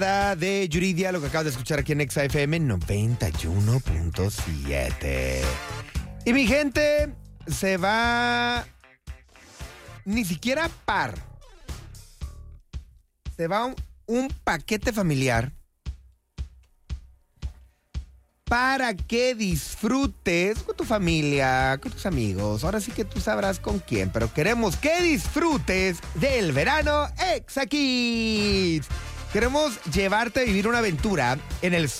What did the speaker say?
De Yuridia, lo que acabas de escuchar aquí en Exa FM 91.7. Y mi gente se va ni siquiera par. Se va un paquete familiar para que disfrutes con tu familia, con tus amigos. Ahora sí que tú sabrás con quién, pero queremos que disfrutes del verano Exa Kids. Queremos llevarte a vivir una aventura en el